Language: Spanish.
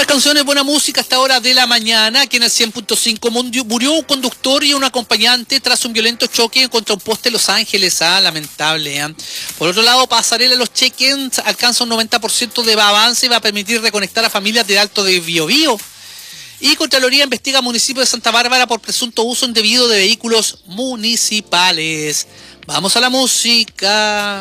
Buenas canciones, buena música a esta hora de la mañana. Aquí en el 100.5 murió un conductor y un acompañante tras un violento choque contra un poste en Los Ángeles. Lamentable. Por otro lado, Pasarela Los Check-ins alcanza un 90% de avance y va a permitir reconectar a familias del Alto de Biobío. Y Contraloría investiga municipio de Santa Bárbara por presunto uso indebido de vehículos municipales. Vamos a la música.